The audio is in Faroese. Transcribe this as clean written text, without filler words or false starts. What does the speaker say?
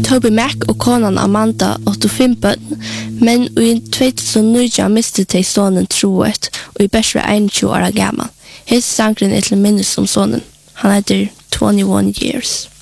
Toby Mac og konan Amanda 85 bønn, men i 2009 mistet de sonen troet og i bæsre 21 år gammel. Hes sangren til minnes om sonen. Han heter 21 Years.